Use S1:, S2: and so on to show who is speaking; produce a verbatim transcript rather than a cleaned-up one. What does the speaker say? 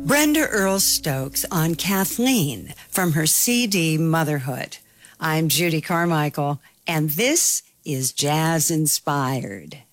S1: Brenda Earl Stokes on Kathleen from her C D Motherhood. I'm Judy Carmichael, and this is Jazz Inspired.